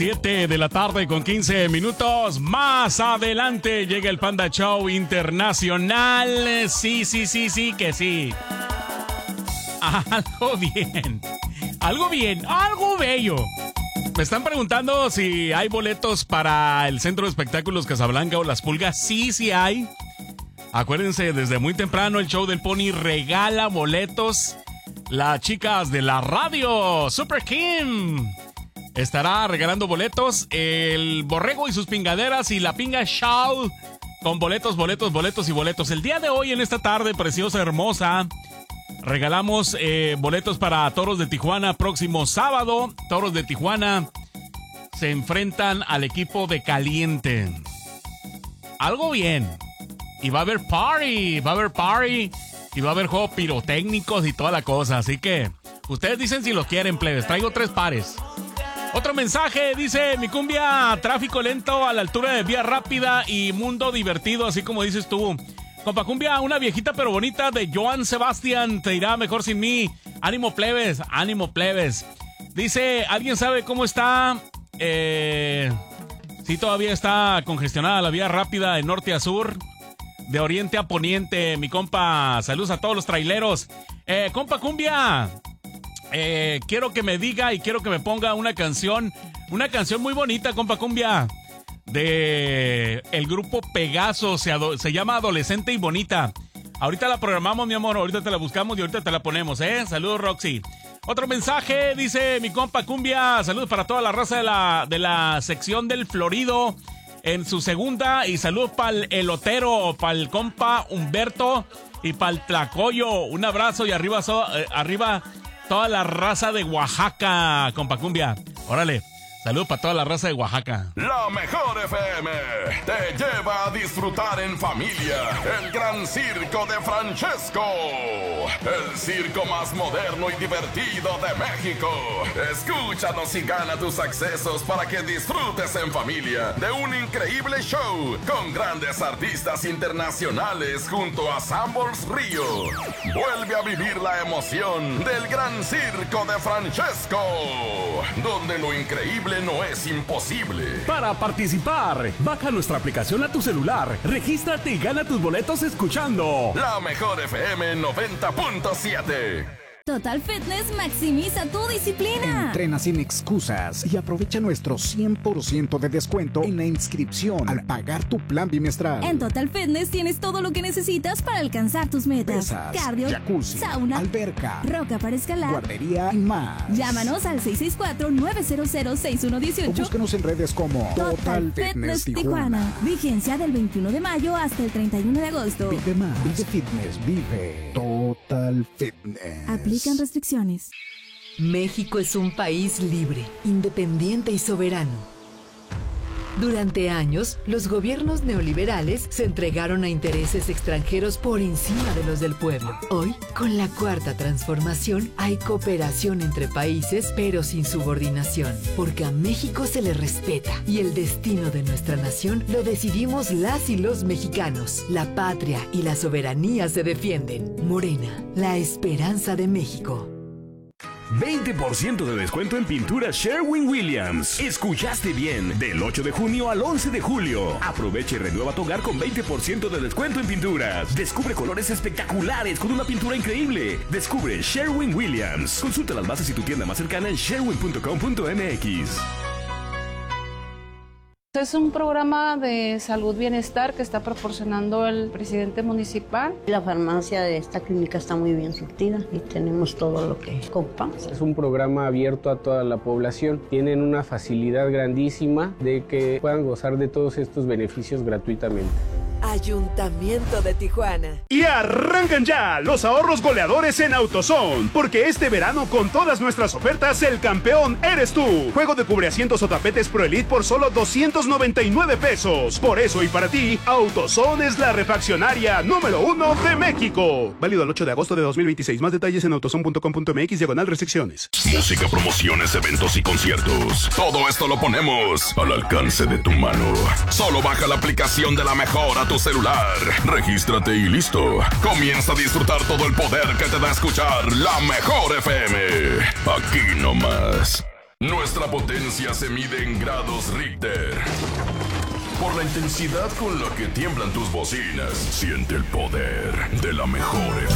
7 de la tarde con 15 minutos. Más adelante llega el Panda Show Internacional. Sí, que sí. Algo bello. Me están preguntando si hay boletos para el Centro de Espectáculos Casablanca o Las Pulgas. Sí hay. Acuérdense, desde muy temprano el show del Pony regala boletos. Las chicas de la radio, Super Kim, estará regalando boletos. El Borrego y sus pingaderas y la Pinga Show con boletos. El día de hoy, en esta tarde preciosa, hermosa, regalamos boletos para Toros de Tijuana próximo sábado. Toros de Tijuana se enfrentan al equipo de Caliente. Algo bien. Y va a haber party. Y va a haber juegos pirotécnicos y toda la cosa. Así que ustedes dicen si los quieren, plebes. Traigo 3 pares. Otro mensaje dice: mi cumbia, tráfico lento a la altura de Vía Rápida y mundo divertido, así como dices tú. Compa cumbia, una viejita pero bonita de Joan Sebastián, te irá mejor sin mí. Ánimo plebes. Dice: ¿alguien sabe cómo está? Sí, todavía está congestionada la Vía Rápida de norte a sur, de oriente a poniente, mi compa. Saludos a todos los traileros. Compa cumbia, quiero que me diga y quiero que me ponga una canción muy bonita, compa cumbia, de el grupo Pegaso. Se llama Adolescente y Bonita. Ahorita la programamos, mi amor, ahorita te la buscamos y ahorita te la ponemos, Saludos, Roxy. Otro mensaje, dice mi compa cumbia: saludos para toda la raza de la sección del Florido en su segunda, y saludos para el elotero, para el compa Humberto y para el Tlacoyo. Un abrazo y arriba toda la raza de Oaxaca, compa cumbia. Órale, saludos para toda la raza de Oaxaca. La mejor FM te lleva a disfrutar en familia el Gran Circo de Francesco, el circo más moderno y divertido de México. Escúchanos y gana tus accesos para que disfrutes en familia de un increíble show con grandes artistas internacionales junto a Sambors Río. Vuelve a vivir la emoción del Gran Circo de Francesco, donde lo increíble no es imposible. Para participar, baja nuestra aplicación a tu celular, regístrate y gana tus boletos escuchando La mejor FM 90.7. Total Fitness maximiza tu disciplina. Entrena sin excusas y aprovecha nuestro 100% de descuento en la inscripción al pagar tu plan bimestral. En Total Fitness tienes todo lo que necesitas para alcanzar tus metas: pesas, cardio, jacuzzi, sauna, alberca, roca para escalar, guardería y más. Llámanos al 664-900-6118 o búscanos en redes como Total Fitness Tijuana. Vigencia del 21 de mayo hasta el 31 de agosto. Vive más, vive fitness, vive Total Fitness. Aplican restricciones. México es un país libre, independiente y soberano. Durante años, los gobiernos neoliberales se entregaron a intereses extranjeros por encima de los del pueblo. Hoy, con la Cuarta Transformación, hay cooperación entre países, pero sin subordinación, porque a México se le respeta y el destino de nuestra nación lo decidimos las y los mexicanos. La patria y la soberanía se defienden. Morena, la esperanza de México. 20% de descuento en pintura Sherwin-Williams. Escuchaste bien, del 8 de junio al 11 de julio. Aprovecha y renueva tu hogar con 20% de descuento en pinturas. Descubre colores espectaculares con una pintura increíble. Descubre Sherwin-Williams. Consulta las bases y tu tienda más cercana en sherwin.com.mx. Es un programa de salud bienestar que está proporcionando el presidente municipal. La farmacia de esta clínica está muy bien surtida y tenemos todo lo que ocupamos. Es un programa abierto a toda la población. Tienen una facilidad grandísima de que puedan gozar de todos estos beneficios gratuitamente. Ayuntamiento de Tijuana. Y arrancan ya los ahorros goleadores en AutoZone, porque este verano con todas nuestras ofertas el campeón eres tú. Juego de cubreasientos o tapetes Pro Elite por solo 299 pesos. Por eso y para ti, AutoZone es la refaccionaria número 1 de México. Válido el 8 de agosto de 2026. Más detalles en autozone.com.mx/restricciones. Música, promociones, eventos y conciertos. Todo esto lo ponemos al alcance de tu mano. Solo baja la aplicación de La Mejor a tu celular. Regístrate y listo. Comienza a disfrutar todo el poder que te da escuchar La Mejor FM. Aquí nomás. Nuestra potencia se mide en grados Richter. Por la intensidad con la que tiemblan tus bocinas, siente el poder de la mejor